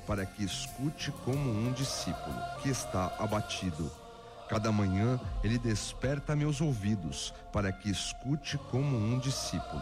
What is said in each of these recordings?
para que escute como um discípulo que está abatido. Cada manhã ele desperta meus ouvidos para que escute como um discípulo.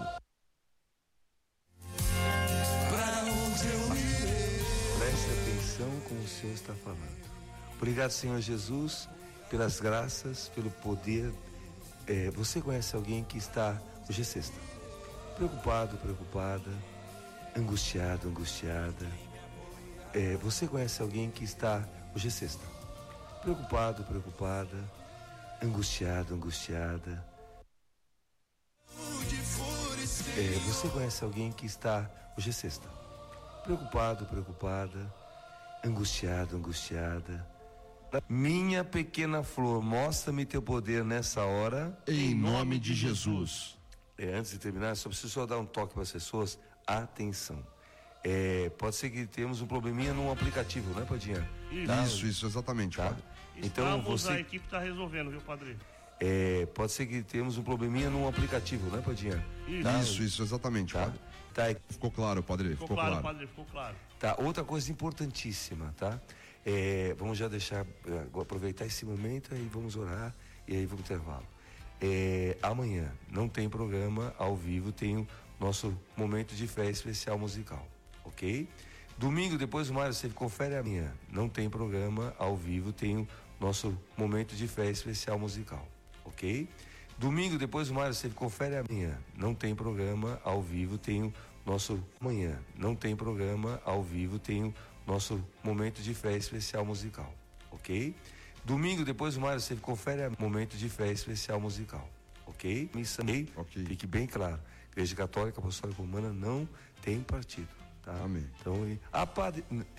Preste atenção como o Senhor está falando. Obrigado, Senhor Jesus, pelas graças, pelo poder. Você conhece alguém que está, hoje é sexta, preocupado, preocupada, angustiado, angustiada. Você conhece alguém que está, hoje é sexta, preocupado, preocupada, angustiado, angustiada. Você conhece alguém que está, hoje é sexta, preocupado, preocupada, angustiado, angustiada. Minha pequena flor, mostra-me teu poder nessa hora. Em nome de Jesus. Antes de terminar, só preciso só dar um toque para as pessoas. Atenção. Pode ser que temos um probleminha num aplicativo, né, Padinha? Isso, exatamente, tá? Padre. Então a equipe está resolvendo, viu, Padre? Pode ser que temos um probleminha num aplicativo, né, Padinha? Isso, exatamente, tá? Padre. Tá. Ficou claro, Padre? Ficou claro, Padre, ficou claro. Tá, outra coisa importantíssima, tá? Vamos já deixar, aproveitar esse momento e vamos orar e aí vamos intervalo. Amanhã não tem programa ao vivo, tem o nosso momento de fé especial musical, ok? Domingo, depois do Mário, você confere amanhã, não tem programa ao vivo, tem o nosso momento de fé especial musical, ok? Domingo, depois do Mário, você confere amanhã, não tem programa ao vivo, tem o nosso amanhã, não tem programa ao vivo, tem o nosso momento de fé especial musical, ok? Domingo, depois do Mário, você confere a momento de fé especial musical, ok? Missa, ok. Fique bem claro, Igreja Católica Apostólica Romana não tem partido, tá? Amém. Então, Padre,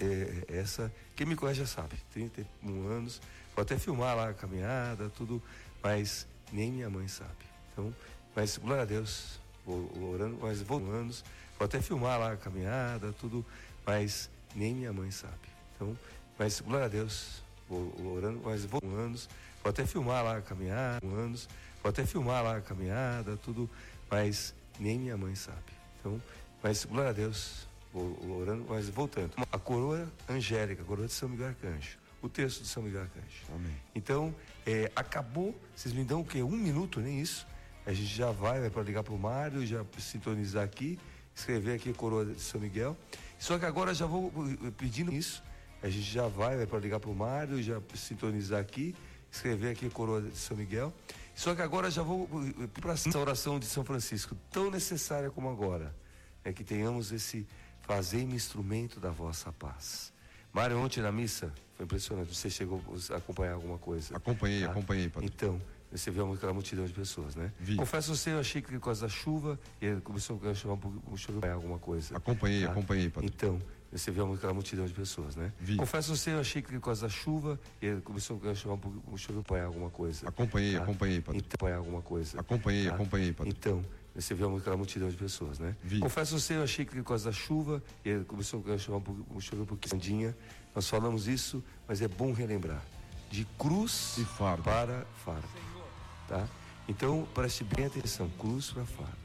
essa, quem me conhece já sabe, 31 anos, vou até filmar lá a caminhada, tudo, mas nem minha mãe sabe. Então, mas glória a Deus, vou orando, mas vou anos, vou até filmar lá a caminhada, tudo, mas nem minha mãe sabe. Então, mas glória a Deus, vou orando, mas vou anos, vou até filmar lá a caminhada, vou até filmar lá a caminhada, tudo, mas nem minha mãe sabe. Então, mas glória a Deus, vou orando, mas voltando. A coroa angélica, a coroa de São Miguel Arcanjo, o texto de São Miguel Arcanjo. Amém. Então, acabou, vocês me dão o quê? 1 minuto, nem isso? A gente já vai para ligar para o Mário, já sintonizar aqui, escrever aqui a coroa de São Miguel. Só que agora já vou pedindo isso. A gente já vai para ligar para o Mário, já sintonizar aqui, escrever aqui a coroa de São Miguel. Só que agora já vou para essa oração de São Francisco, tão necessária como agora, que tenhamos esse fazei-me instrumento da vossa paz. Mário, ontem na missa, foi impressionante. Você chegou a acompanhar alguma coisa? Acompanhei, Padre. Então, você viu aquela multidão de pessoas, né? Vi. Confesso a você, eu achei que por causa da chuva, e começou a chamar um choro, alguma coisa. Acompanhei, Padre. Então, você viu aquela multidão de pessoas, né? Vi. Confesso a você, eu achei que por causa da chuva, e começou a chamar um choro, alguma coisa. Acompanhei, Padre. Então, alguma coisa. Acompanhei, Padre. Então, você viu aquela multidão de pessoas, né? Vi. Confesso a você, eu achei que por causa da chuva, e começou a chamar um choro porque Sandinha, nós falamos isso, mas é bom relembrar. De cruz e fardo para fardo, tá? Então, preste bem atenção, cruz para fardo.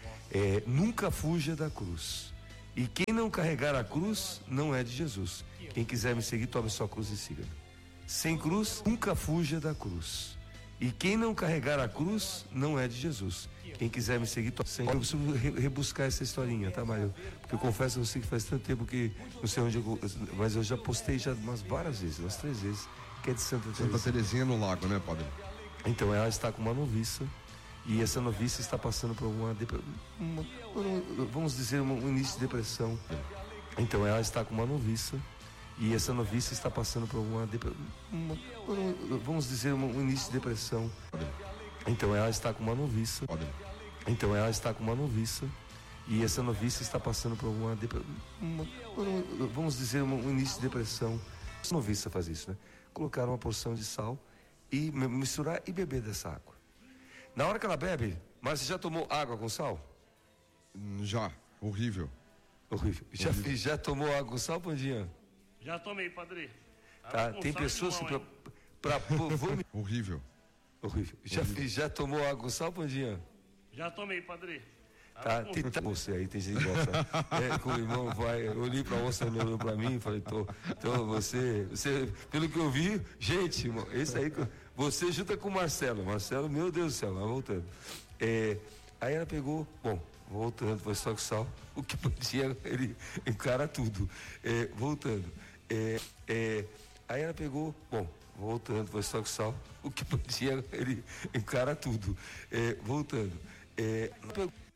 Nunca fuja da cruz. E quem não carregar a cruz, não é de Jesus. Quem quiser me seguir, tome sua cruz e siga-me. Sem cruz, nunca fuja da cruz. E quem não carregar a cruz, não é de Jesus. Quem quiser me seguir, tome sem. Eu preciso rebuscar essa historinha, tá, Mário? Porque eu confesso a você que faz tanto tempo que não sei onde mas eu já postei já várias vezes, umas 3 vezes, que é de Santa Terezinha no Lago, né, Padre? Então, ela está com uma noviça, e essa noviça está passando por vamos dizer, um início de depressão. Então, ela está com uma noviça, e essa noviça está passando por vamos dizer, um início de depressão. Então, ela está com uma noviça. Então, ela está com uma noviça, e essa noviça está passando por vamos dizer, um início de depressão. A noviça faz isso, né? Colocar uma porção de sal e misturar e beber dessa água. Na hora que ela bebe, mas você já tomou água com sal? Já, horrível. Horrível. Já tomou água com sal, Pandinha? Já tomei, Padre. Tá, tem pessoas que horrível. Horrível. Já tomou água com sal, Pandinha? Já tomei, Padre. Tá? Tenta você aí, tem gente que gosta. Com o irmão vai, eu olhei pra você, ele olhou pra mim e falei, então você, pelo que eu vi, gente, irmão, esse aí, você junta com o Marcelo, meu Deus do céu, mas voltando. Aí ela pegou, voltando, foi só que sal, o que podia, ele encara tudo. Voltando. Aí ela pegou, voltando, foi só que sal, o que podia, ele encara tudo. Voltando.